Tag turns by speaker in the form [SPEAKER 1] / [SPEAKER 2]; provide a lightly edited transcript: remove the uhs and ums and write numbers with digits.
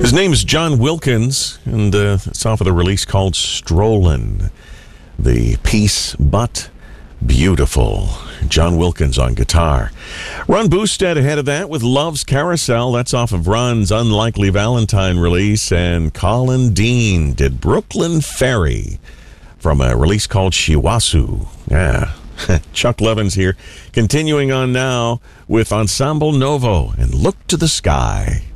[SPEAKER 1] His name is John Wilkins, and it's off of the release called Strollin'. The piece, but beautiful. John Wilkins on guitar. Ron Boosted ahead of that with Love's Carousel. That's off of Ron's Unlikely Valentine release. And Colin Dean did Brooklyn Ferry from a release called Shiwasu. Yeah. Chuck Levins here. Continuing on now with Ensemble Novo and Look to the Sky.